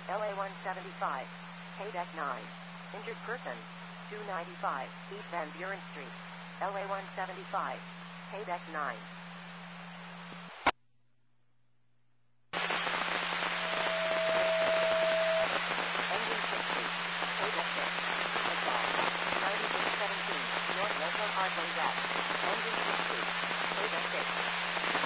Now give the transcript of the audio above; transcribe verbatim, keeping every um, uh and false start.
L A one seventy-five. Haydeck nine. Injured person. two ninety-five. East Van Buren Street. L A one seventy-five. Haydeck nine.